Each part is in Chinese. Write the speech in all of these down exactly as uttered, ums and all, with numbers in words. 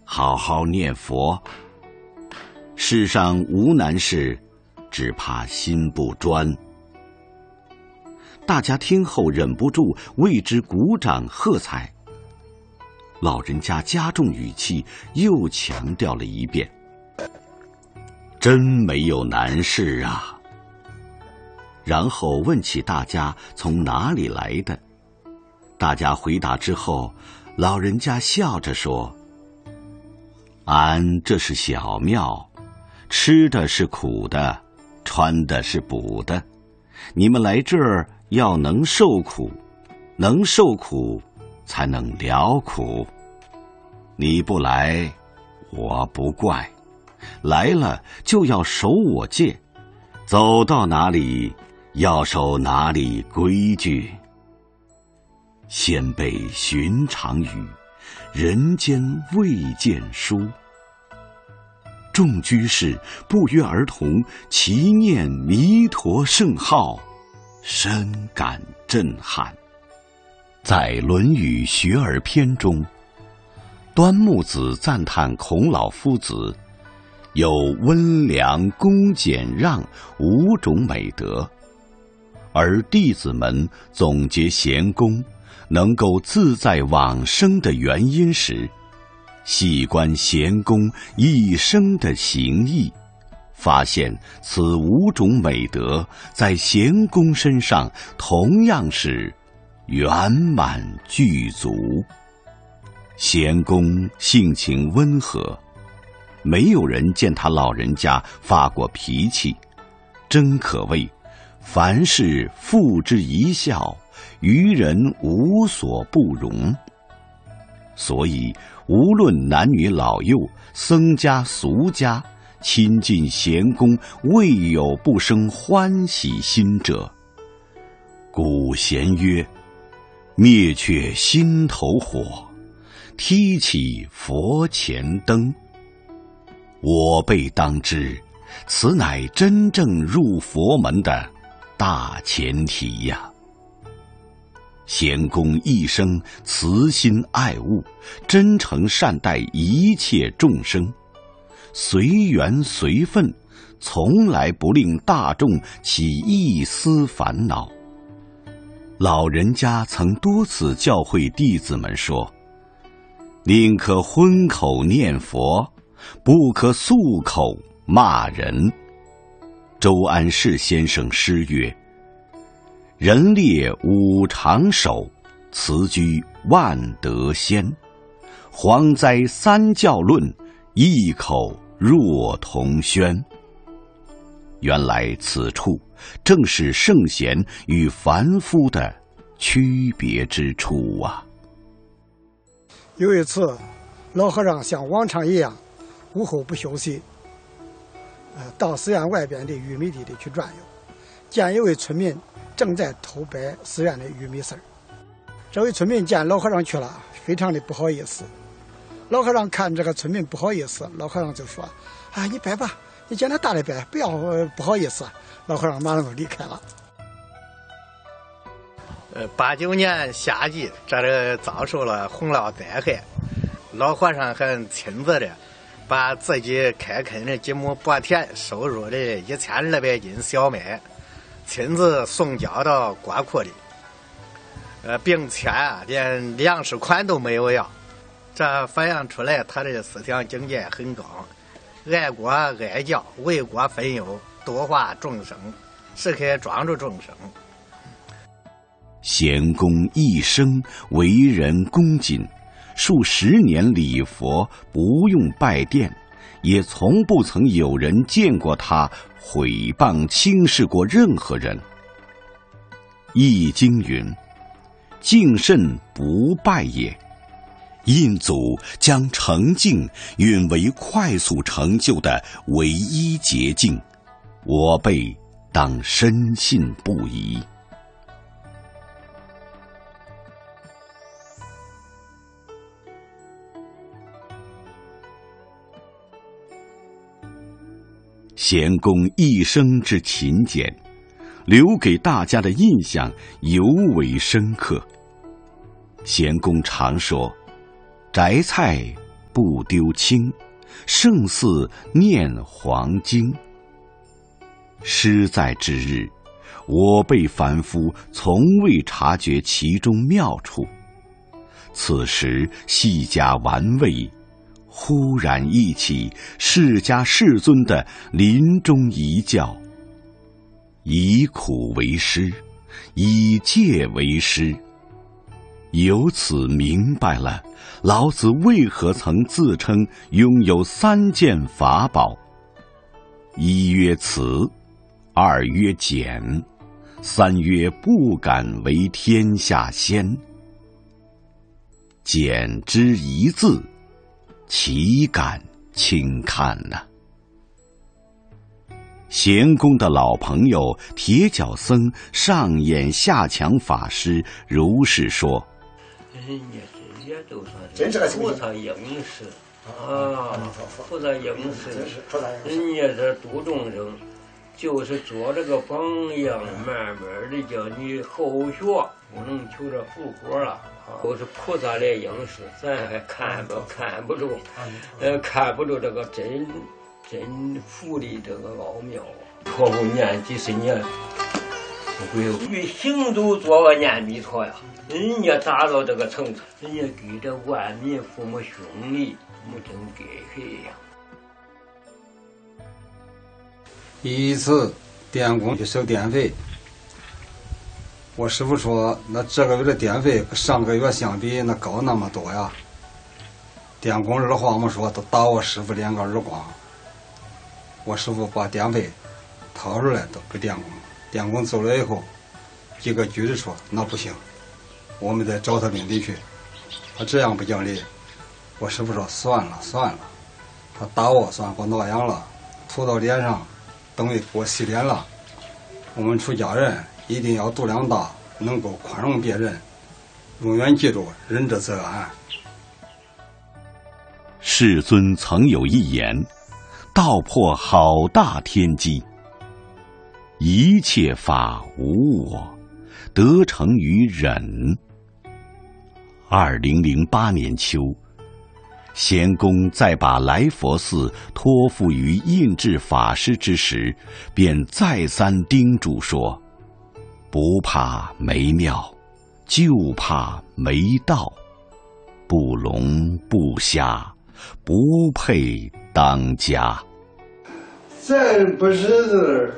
好好念佛。世上无难事，只怕心不专。大家听后忍不住为之鼓掌喝彩。老人家加重语气，又强调了一遍：真没有难事啊。然后问起大家从哪里来的。大家回答之后，老人家笑着说：俺这是小庙，吃的是苦的，穿的是补的，你们来这儿要能受苦，能受苦才能了苦。你不来，我不怪，来了就要守我戒，走到哪里要守哪里规矩。先辈寻常语，人间未见书。众居士不约而同齐念弥陀圣号，深感震撼。在《论语学而篇》中，端木子赞叹孔老夫子有温良恭俭让五种美德，而弟子们总结贤公能够自在往生的原因时，细观贤公一生的行义，发现此五种美德在贤公身上同样是圆满具足。贤公性情温和，没有人见他老人家发过脾气，真可谓凡事付之一笑，于人无所不容。所以无论男女老幼，僧家俗家，亲近贤公，未有不生欢喜心者。古贤曰：灭却心头火，提起佛前灯。我辈当知，此乃真正入佛门的大前提呀。贤公一生慈心爱物，真诚善待一切众生，随缘随分，从来不令大众起一丝烦恼。老人家曾多次教诲弟子们说：宁可荤口念佛，不可素口骂人。周安世先生诗曰：人列五常守，辞居万德先。蝗灾三教论，异口若同宣。原来此处正是圣贤与凡夫的区别之处啊。 有一次，老和尚像往常一样，午后不休息，呃，到寺院外边的玉米地里去转悠，见一位村民正在偷掰寺院的玉米丝儿。这位村民见老和尚去了，非常的不好意思。老和尚看这个村民不好意思，老和尚就说：啊，你掰吧，你见他大的掰，不要不好意思。老和尚马上就离开了。 呃，八九年夏季，这里遭受了洪涝灾害，老和尚还亲自的把自己开垦的几亩薄田收入的一千二百斤小麦，亲自送交到国库里，呃，并且啊，连粮食款都没有要。这反映出来他的思想境界很高，爱国爱教，为国分忧，度化众生，时刻庄助众生。 贤公一生为人恭谨，数十年礼佛，不用拜殿，也从不曾有人见过他毁谤轻视过任何人。易经云：敬慎不败也。印祖将诚敬允为快速成就的唯一捷径，我辈当深信不疑。贤公一生之勤俭，留给大家的印象尤为深刻。贤公常说：摘菜不丢青，胜似念黄经。诗在之日，我辈凡夫从未察觉其中妙处。此时细加玩味，忽然忆起释迦世尊的临终遗教：以苦为师，以戒为师。由此明白了老子为何曾自称拥有三件法宝：一曰慈，二曰俭，三曰不敢为天下先。俭之一字，岂敢轻看呢、啊？咸公的老朋友铁脚僧上演下强法师如是说： 人家这些都算是菩萨应时啊，菩萨应时，人家这度众生，就是做这个榜样，慢慢的叫你后学，不能求这复活了。都是菩萨来应时，咱还看不看不住，呃，看不住这个真真福的这个奥妙啊！可不念几十年，不会与行走做个念弥陀呀。人家达到这个层次，人家给这万民父母兄弟，没真给谁呀？ 一次电工去收电费，我师傅说，那这个月的电费跟上个月相比，那高那么多呀。电工二话没说，都打我师傅两个耳光。我师傅把电费掏出来都给电工，电工走了以后，几个局子说那不行，我们得找他领地去。他这样不讲理。我师傅说算了算了，他打我算给我挠痒了，涂到脸上，等于给我洗脸了。我们出家人一定要度量大，能够宽容别人，永远记住仁者则安。 世尊曾有一言，道破好大天机：一切法无我，得成于忍。二零零八年秋，咸公在把来佛寺托付于印智法师之时，便再三叮嘱说：不怕没庙，就怕没道。不聋不瞎，不配当家。 咱不识字，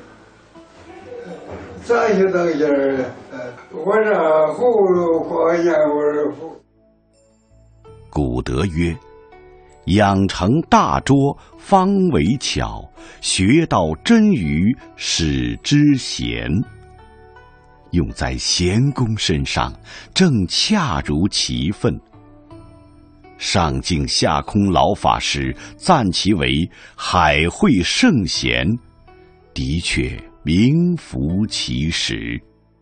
咋就当家了？我这葫芦挂烟味糊。 古德曰：养成大拙，方为巧；学到真愚，使之贤。用在咸公身上，正恰如其分。上敬下空老法师赞其为海会圣贤，的确名副其实。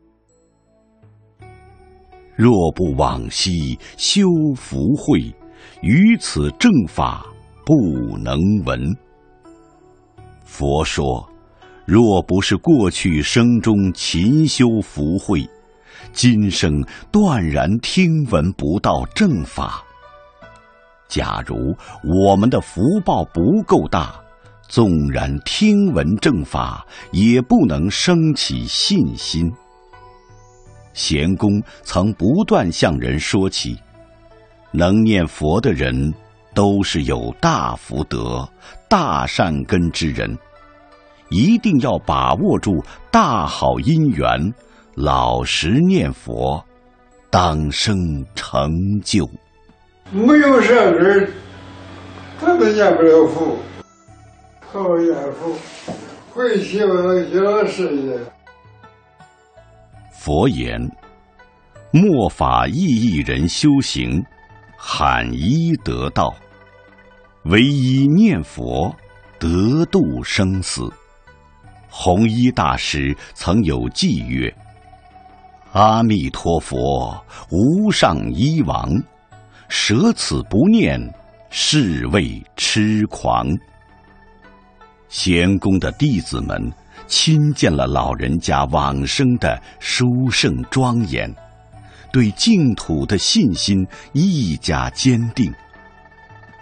若不往昔修福慧，于此正法不能闻。佛说，若不是过去生中勤修福慧，今生断然听闻不到正法。假如我们的福报不够大，纵然听闻正法，也不能生起信心。咸公曾不断向人说起，能念佛的人都是有大福德、大善根之人，一定要把握住大好姻缘，老实念佛，当生成就。 没有善根，他们念不了佛。好念佛，会希望小事业。 佛言：末法意义人修行，罕一得道。唯一念佛，得度生死。弘一大师曾有偈曰：阿弥陀佛，无上医王，舍此不念，是谓痴狂。咸公的弟子们亲见了老人家往生的殊胜庄严，对净土的信心愈加坚定。